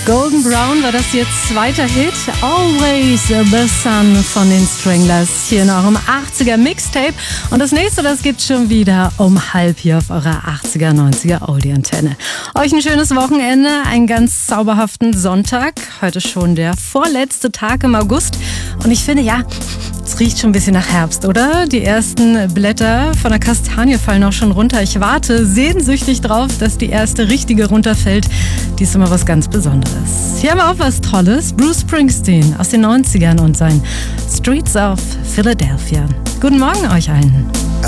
Golden Brown war das jetzt zweiter Hit. Always the Sun von den Stranglers hier in eurem 80er Mixtape. Und das nächste, das gibt's schon wieder um halb hier auf eurer 80er, 90er Audi-Antenne. Euch ein schönes Wochenende, einen ganz zauberhaften Sonntag. Heute schon der vorletzte Tag im August. Und ich finde, ja, es riecht schon ein bisschen nach Herbst, oder? Die ersten Blätter von der Kastanie fallen auch schon runter. Ich warte sehnsüchtig drauf, dass die erste richtige runterfällt. Die ist immer was ganz Besonderes. Hier haben wir auch was Tolles. Bruce Springsteen aus den 90ern und sein Streets of Philadelphia. Guten Morgen euch allen.